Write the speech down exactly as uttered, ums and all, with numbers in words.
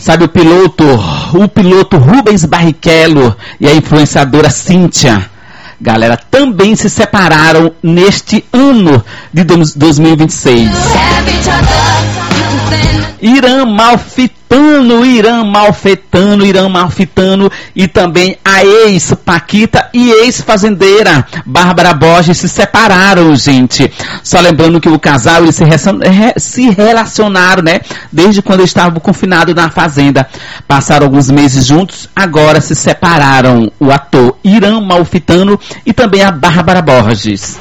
Sabe o piloto, o piloto Rubens Barrichello e a influenciadora Cíntia, galera, também se separaram neste ano de dois mil e vinte e seis. Irã Malfitano, Irã Malfitano, Irã Malfitano e também a ex-Paquita e ex-fazendeira Bárbara Borges se separaram, gente. Só lembrando que o casal, eles se, se relacionaram, né, desde quando estavam confinados na fazenda. Passaram alguns meses juntos, agora se separaram. O ator Irã Malfitano e também a Bárbara Borges.